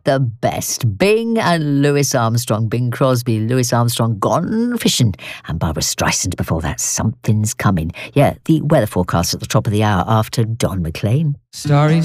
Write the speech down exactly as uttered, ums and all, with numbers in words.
the best. Bing and Louis Armstrong. Bing Crosby, Louis Armstrong, Gone Fishing. And Barbara Streisand before that, Something's Coming. Yeah, the weather forecast at the top of the hour after Don McLean. Starry